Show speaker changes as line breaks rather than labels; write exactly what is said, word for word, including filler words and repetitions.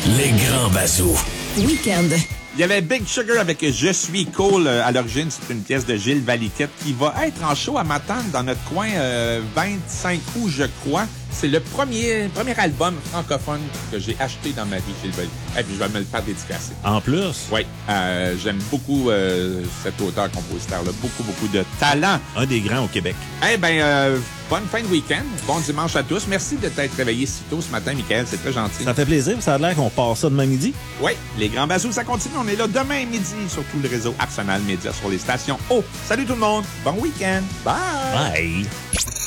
Les grands bazous.
Week-end.
Il y avait Big Sugar avec Je suis cool. À l'origine, c'est une pièce de Gilles Valiquette qui va être en show à Matane dans notre coin euh, vingt-cinq août, je crois. C'est le premier premier album francophone que j'ai acheté dans ma vie, Gilles Valiquette. Et puis je vais me le faire dédicacer.
En plus?
Oui. Euh, j'aime beaucoup euh, cet auteur-compositeur-là. Beaucoup, beaucoup de talent.
Un des grands au Québec.
Eh bien, euh, bonne fin de week-end. Bon dimanche à tous. Merci de t'être réveillé si tôt ce matin, Michael. C'est très gentil.
Ça fait plaisir. Ça a l'air qu'on part ça demain midi.
Oui, les grands bazous, ça continue. On est là demain midi sur tout le réseau Arsenal Média sur les stations. Oh, salut tout le monde. Bon week-end. Bye.
Bye.